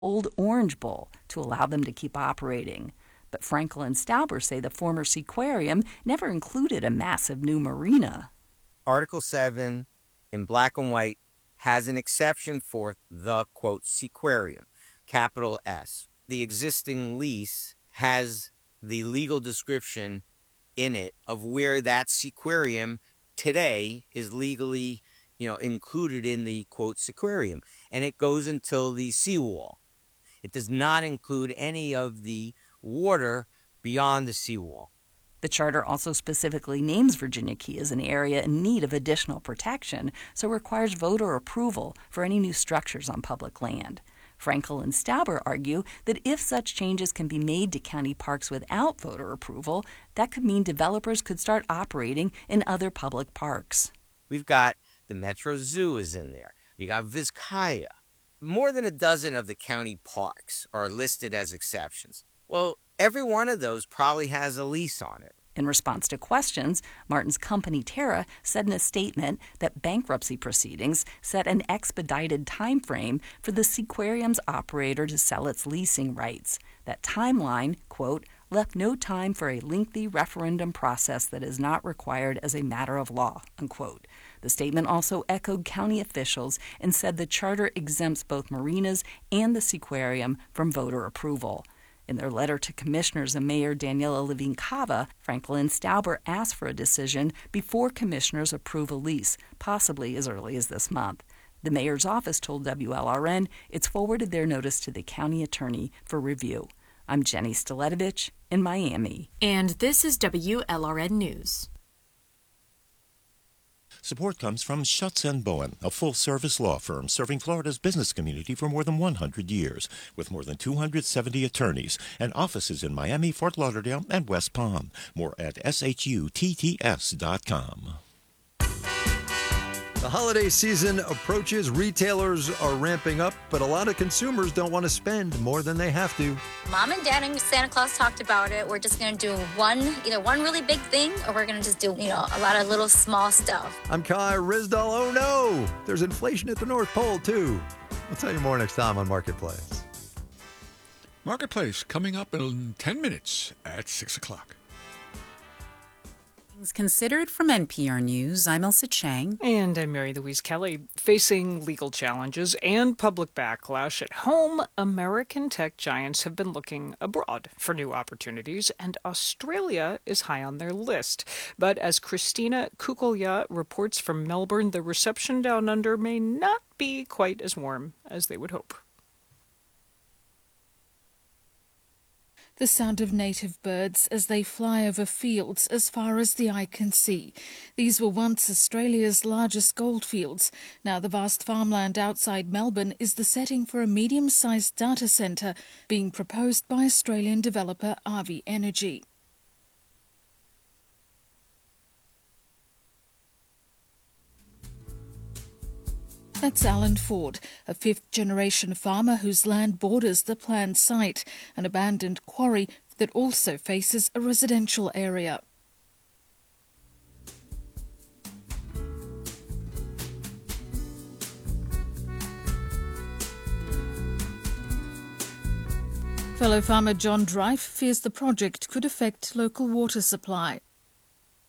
Old Orange Bowl to allow them to keep operating. But Frankel and Stauber say the former Seaquarium never included a massive new marina. Article 7, in black and white, has an exception for the, quote, Seaquarium, capital S. The existing lease has the legal description in it of where that Seaquarium today is legally, included in the, quote, Seaquarium. And it goes until the seawall. It does not include any of the water beyond the seawall. The charter also specifically names Virginia Key as an area in need of additional protection, so requires voter approval for any new structures on public land. Frankel and Stauber argue that if such changes can be made to county parks without voter approval, that could mean developers could start operating in other public parks. We've got the Metro Zoo is in there. You got Vizcaya. More than a dozen of the county parks are listed as exceptions. Well, every one of those probably has a lease on it. In response to questions, Martin's company Terra said in a statement that bankruptcy proceedings set an expedited time frame for the Seaquarium's operator to sell its leasing rights. That timeline, quote, left no time for a lengthy referendum process that is not required as a matter of law, unquote. The statement also echoed county officials and said the charter exempts both marinas and the Seaquarium from voter approval. In their letter to commissioners and Mayor Daniela Levine Cava, Frankel and Stauber asked for a decision before commissioners approve a lease, possibly as early as this month. The mayor's office told WLRN it's forwarded their notice to the county attorney for review. I'm Jenny Stiletovich in Miami. And this is WLRN News. Support comes from Schutz & Bowen, a full-service law firm serving Florida's business community for more than 100 years, with more than 270 attorneys and offices in Miami, Fort Lauderdale, and West Palm. More at shutts.com. The holiday season approaches. Retailers are ramping up, but a lot of consumers don't want to spend more than they have to. Mom and Dad and Santa Claus talked about it. We're just going to do either one really big thing, or we're going to just do, a lot of little small stuff. I'm Kai Rizdal. Oh no, there's inflation at the North Pole too. We'll tell you more next time on Marketplace. Marketplace coming up in 10 minutes at 6 o'clock. Considered from NPR News, I'm Elsa Chang. And I'm Mary Louise Kelly. Facing legal challenges and public backlash at home, American tech giants have been looking abroad for new opportunities, and Australia is high on their list. But as Christina Kukulya reports from Melbourne, the reception down under may not be quite as warm as they would hope. The sound of native birds as they fly over fields as far as the eye can see. These were once Australia's largest goldfields. Now the vast farmland outside Melbourne is the setting for a medium-sized data centre being proposed by Australian developer RV Energy. That's Alan Ford, a fifth-generation farmer whose land borders the planned site, an abandoned quarry that also faces a residential area. Fellow farmer John Drive fears the project could affect local water supply.